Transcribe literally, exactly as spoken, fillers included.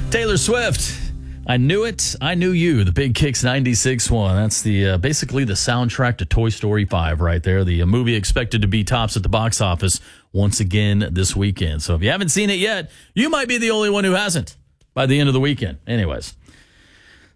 Taylor Swift. I knew it. I knew you. The Big Kicks ninety-six point one. That's the uh, basically the soundtrack to Toy Story five right there. The uh, movie expected to be tops at the box office once again this weekend. So if you haven't seen it yet, you might be the only one who hasn't by the end of the weekend. Anyways,